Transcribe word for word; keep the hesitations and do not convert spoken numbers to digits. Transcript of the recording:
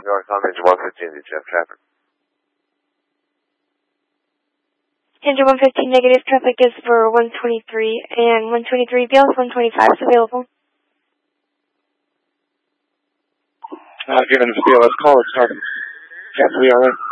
Northbound engine one fifteen, did you have traffic? Engine one fifteen, negative traffic is for one twenty-three, and one twenty-three B L one twenty-five is available. Uh, given the B L S call, it's hard. Yeah, we are right.